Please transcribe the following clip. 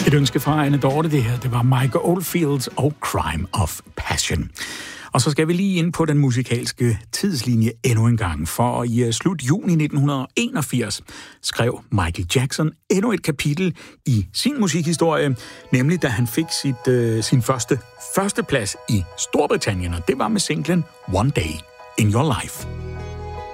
Et ønske fra Anne Dorte, det her, det var Mike Oldfields og Crime of Passion. Og så skal vi lige ind på den musikalske tidslinje endnu en gang, for i slut juni 1981 skrev Michael Jackson endnu et kapitel i sin musikhistorie, nemlig da han fik sin første plads i Storbritannien, og det var med singlen One Day in Your Life.